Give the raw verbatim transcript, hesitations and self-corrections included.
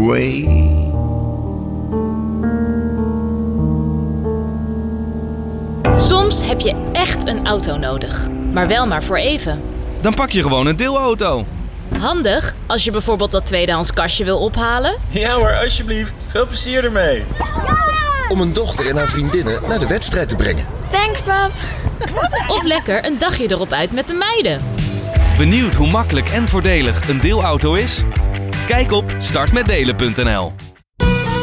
way. Soms heb je echt een auto nodig, maar wel maar voor even. Dan pak je gewoon een deelauto. Handig als je bijvoorbeeld dat tweedehands kastje wil ophalen. Ja hoor, alsjeblieft. Veel plezier ermee. Om een dochter en haar vriendinnen naar de wedstrijd te brengen. Thanks, pap. Of lekker een dagje erop uit met de meiden. Benieuwd hoe makkelijk en voordelig een deelauto is? Kijk op start met delen punt n l.